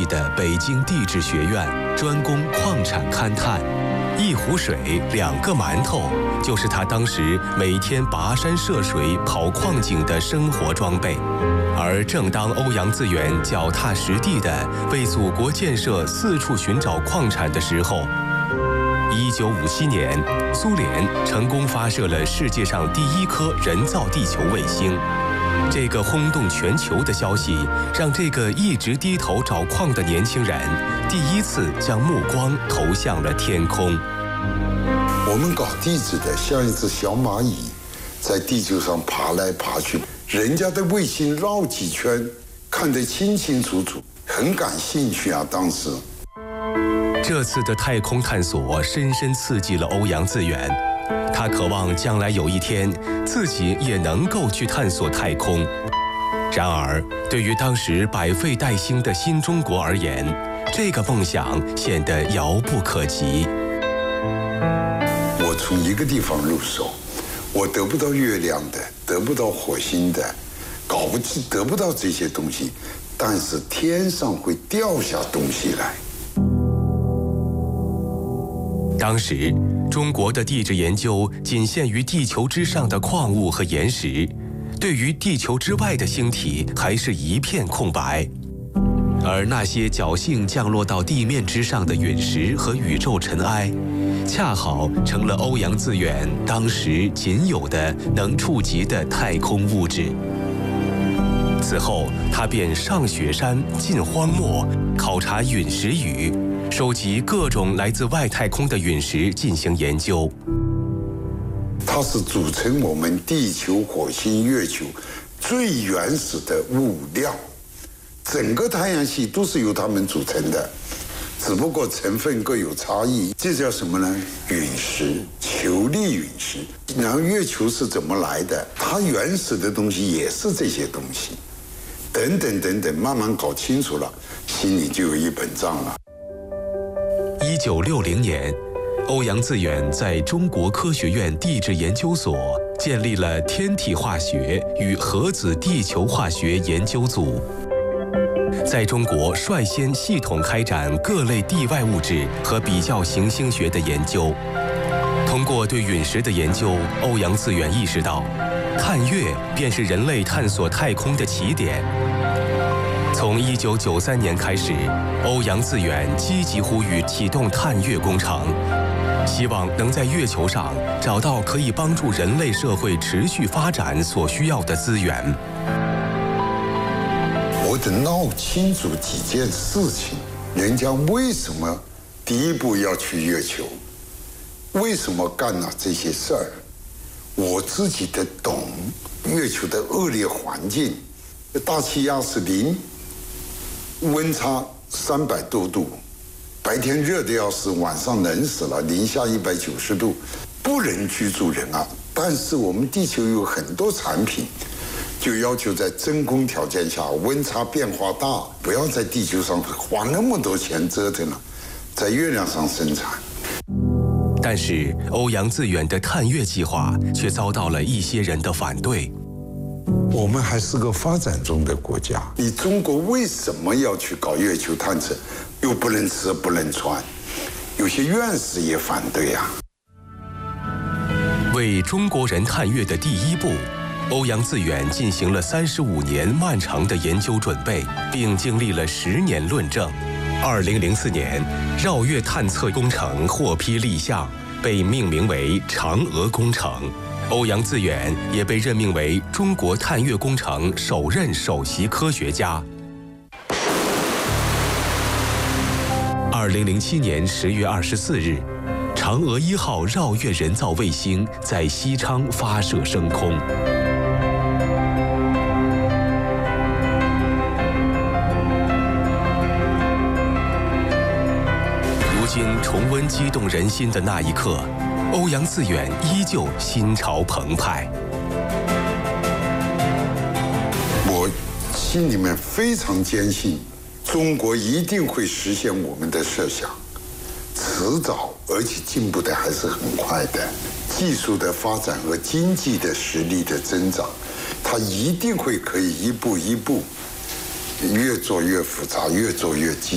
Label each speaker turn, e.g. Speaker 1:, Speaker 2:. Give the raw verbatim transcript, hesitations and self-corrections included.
Speaker 1: 的北京地质学院，专攻矿产勘探。一壶水，两个馒头，就是他当时每天跋山涉水跑矿井的生活装备。而正当欧阳自远脚踏实地地为祖国建设四处寻找矿产的时候，一九五七年，苏联成功发射了世界上第一颗人造地球卫星。这个轰动全球的消息，让这个一直低头找矿的年轻人，第一次将目光投向了天空。
Speaker 2: 我们搞地质的，像一只小蚂蚁，在地球上爬来爬去，人家的卫星绕几圈，看得清清楚楚，很感兴趣啊，当时。
Speaker 1: 这次的太空探索深深刺激了欧阳自远，他渴望将来有一天自己也能够去探索太空。然而，对于当时百废待兴的新中国而言，这个梦想显得遥不可及。
Speaker 2: 我从一个地方入手，我得不到月亮的，得不到火星的，搞不得不到这些东西，但是天上会掉下东西来。
Speaker 1: 当时，中国的地质研究仅限于地球之上的矿物和岩石，对于地球之外的星体还是一片空白。而那些侥幸降落到地面之上的陨石和宇宙尘埃，恰好成了欧阳自远当时仅有的能触及的太空物质。此后，他便上雪山、进荒漠，考察陨石雨，收集各种来自外太空的陨石进行研究。
Speaker 2: 它是组成我们地球、火星、月球最原始的物料，整个太阳系都是由它们组成的，只不过成分各有差异。这叫什么呢？陨石，球粒陨石。然后月球是怎么来的？它原始的东西也是这些东西，等等等等，慢慢搞清楚了，心里就有一本账了。
Speaker 1: 一九六零年，欧阳自远在中国科学院地质研究所建立了天体化学与核子地球化学研究组，在中国率先系统开展各类地外物质和比较行星学的研究。通过对陨石的研究，欧阳自远意识到，探月便是人类探索太空的起点。从一九九三年开始，欧阳自远积极呼吁启动探月工程，希望能在月球上找到可以帮助人类社会持续发展所需要的资源。
Speaker 2: 我得闹清楚几件事情，人家为什么第一步要去月球，为什么干了这些事儿，我自己得懂。月球的恶劣环境，大气压是零，温差三百多度，白天热得要死，晚上冷死了，零下一百九十度，不能居住人啊。但是我们地球有很多产品，就要求在真空条件下，温差变化大，不要在地球上花那么多钱折腾了，在月亮上生产。
Speaker 1: 但是欧阳自远的探月计划却遭到了一些人的反对。
Speaker 2: 我们还是个发展中的国家，你中国为什么要去搞月球探测？又不能吃不能穿，有些院士也反对啊。
Speaker 1: 为中国人探月的第一步，欧阳自远进行了三十五年漫长的研究准备，并经历了十年论证。二零零四年，绕月探测工程获批立项，被命名为嫦娥工程。欧阳自远也被任命为中国探月工程首任首席科学家。二零零七年十月二十四日，嫦娥一号绕月人造卫星在西昌发射升空。如今重温激动人心的那一刻，欧阳自远依旧心潮澎湃。
Speaker 2: 我心里面非常坚信，中国一定会实现我们的设想，迟早，而且进步的还是很快的。技术的发展和经济的实力的增长，它一定会可以一步一步，越做越复杂，越做越精。